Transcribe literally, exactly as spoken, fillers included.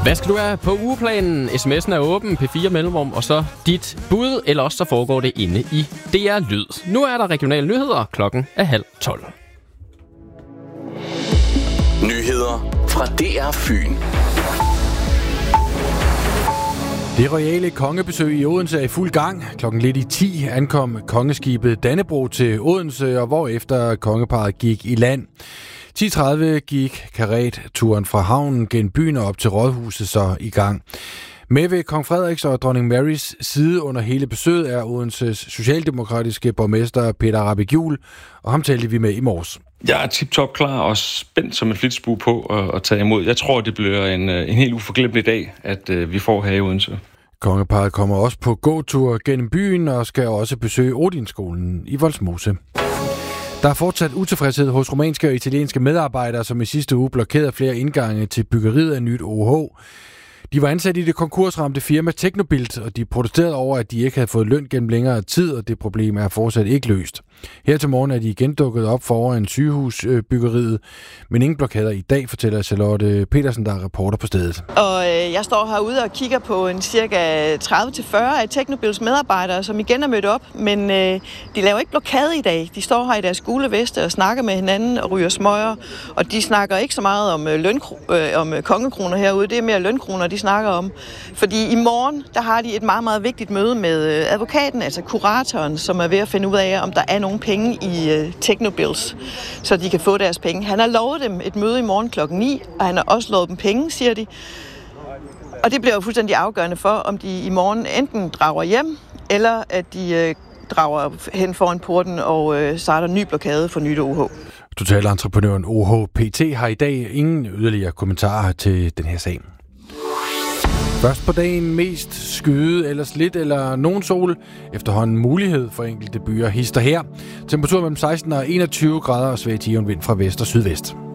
Hvad skal du have på ugeplanen? sms'en er åben, P fire mellemrum, og så dit bud, eller også så foregår det inde i D R Lyd. Nu er der regionale nyheder, klokken er halv tolv. Nyheder fra D R Fyn. Det royale kongebesøg i Odense er i fuld gang. Klokken lidt i ti ankom kongeskibet Dannebrog til Odense, og hvorefter kongeparret gik i land. ti tredive gik karetturen fra havnen gennem byen og op til rådhuset så i gang. Med ved kong Frederiks og dronning Marys side under hele besøget er Odenses socialdemokratiske borgmester Peter Rahbæk-Juel, og ham talte vi med i morges. Jeg er tip-top klar og spændt som en flitsbue på at, at tage imod. Jeg tror, det bliver en, en helt uforglemmelig dag, at uh, vi får her i Odense. Kongeparret kommer også på gåtur gennem byen og skal også besøge Odinskolen i Vollsmose. Der er fortsat utilfredshed hos rumænske og italienske medarbejdere, som i sidste uge blokerede flere indgange til byggeriet af nyt O H. De var ansat i det konkursramte firma Teknobilt, og de protesterede over, at de ikke havde fået løn gennem længere tid, og det problem er fortsat ikke løst. Her til morgen er de igen dukket op foran sygehusbyggeriet, men ingen blokader i dag, fortæller Charlotte Petersen, der er reporter på stedet. Og øh, jeg står herude og kigger på en cirka tredive til fyrre af Teknobilts medarbejdere, som igen er mødt op, men øh, de laver ikke blokade i dag. De står her i deres gule veste og snakker med hinanden og ryger smøger, og de snakker ikke så meget om, øh, lønkro- øh, om kongekroner herude, det er mere lønkroner, de snakker om. Fordi i morgen, der har de et meget, meget vigtigt møde med advokaten, altså kuratoren, som er ved at finde ud af, om der er nogen penge i uh, Teknobilts, så de kan få deres penge. Han har lovet dem et møde i morgen klokken ni, og han har også lovet dem penge, siger de. Og det bliver jo fuldstændig afgørende for, om de i morgen enten drager hjem, eller at de uh, drager hen foran porten og uh, starter en ny blokade for nyt O H. Totalentreprenøren O H P T har i dag ingen yderligere kommentarer til den her sag. Først på dagen mest skyde, ellers lidt eller nogen sol. Efterhånden mulighed for enkelte byer hister her. Temperatur mellem seksten og enogtyve grader og svag tionvind fra vest og sydvest.